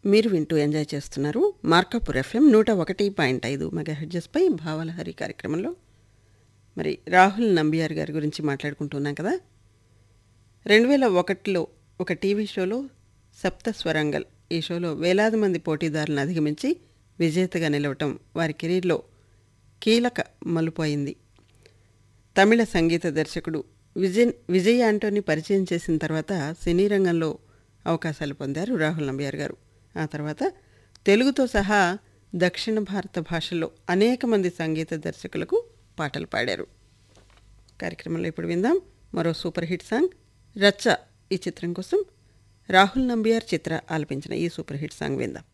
మీరు వింటూ ఎంజాయ్ చేస్తున్నారు మార్కాపూర్ ఎఫ్ఎం 101.5 మెగాహెర్ట్జ్పై భావలహరి కార్యక్రమంలో. మరి రాహుల్ నంబియార్ గారి గురించి మాట్లాడుకుంటున్నాం కదా. 2001లో ఒక టీవీ షోలో సప్త స్వరంగల్, ఈ షోలో వేలాది మంది పోటీదారులను అధిగమించి విజేతగా నిలవటం వారి కెరీర్లో కీలక మలుపు అయింది. తమిళ సంగీత దర్శకుడు విజయ్ యాంటోని పరిచయం చేసిన తర్వాత సినీ రంగంలో అవకాశాలు పొందారు రాహుల్ నంబియార్ గారు. ఆ తర్వాత తెలుగుతో సహా దక్షిణ భారత భాషల్లో అనేక మంది సంగీత దర్శకులకు పాటలు పాడారు. కార్యక్రమంలో ఇప్పుడు విందాం మరో సూపర్ హిట్ సాంగ్. రచ్చ ఈ చిత్రం కోసం రాహుల్ నంబియార్ చిత్ర ఆలపించిన ఈ సూపర్ హిట్ సాంగ్ విందాం.